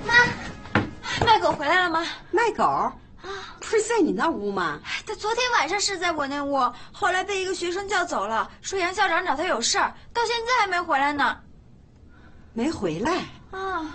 麦狗回来了吗？ 麦狗啊，不是在你那屋吗？ 他昨天晚上是在我那屋，后来被一个学生叫走了，说杨校长找他有事儿，到现在还没回来呢。 没回来啊。